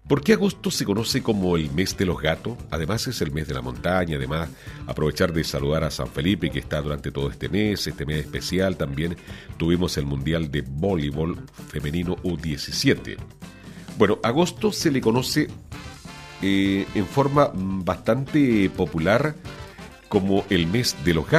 ¿Por qué agosto se conoce como el mes de los gatos? Además es el mes de la montaña, además aprovechar de saludar a San Felipe que está durante todo este mes especial. También tuvimos el Mundial de Voleibol Femenino U17. Bueno, agosto se le conoce en forma bastante popular como el mes de los gatos.